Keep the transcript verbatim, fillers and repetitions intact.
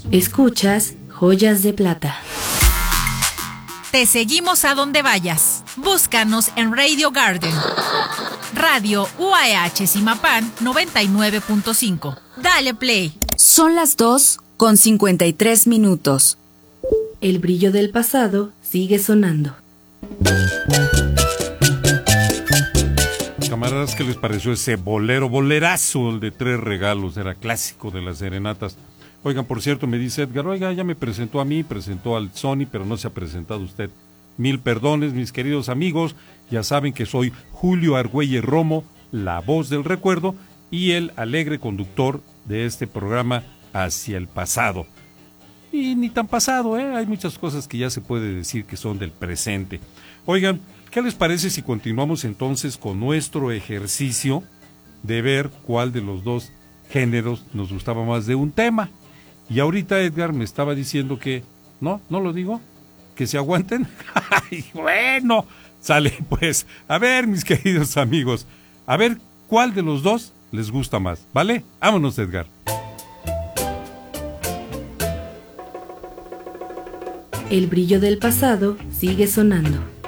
Escuchas Joyas de Plata. Te seguimos a donde vayas. Búscanos en Radio Garden. Radio U A H Zimapán noventa y nueve punto cinco. Dale play. Son las dos con cincuenta y tres minutos. El brillo del pasado sigue sonando. Camaradas, ¿qué les pareció ese bolero, bolerazo, el de Tres Regalos? Era clásico de las serenatas. Oigan, por cierto, me dice Edgar, oiga, ya me presentó a mí, presentó al Sony, pero no se ha presentado usted. Mil perdones, mis queridos amigos, ya saben que soy Julio Argüelles Romo, la voz del recuerdo y el alegre conductor de este programa Hacia el Pasado. Y ni tan pasado, ¿eh? Hay muchas cosas que ya se puede decir que son del presente. Oigan, ¿qué les parece si continuamos entonces con nuestro ejercicio de ver cuál de los dos géneros nos gustaba más de un tema? Y ahorita Edgar me estaba diciendo que, no, no lo digo, que se aguanten. Ay, bueno, sale pues. A ver, mis queridos amigos, a ver cuál de los dos les gusta más, ¿vale? Vámonos, Edgar. El brillo del pasado sigue sonando.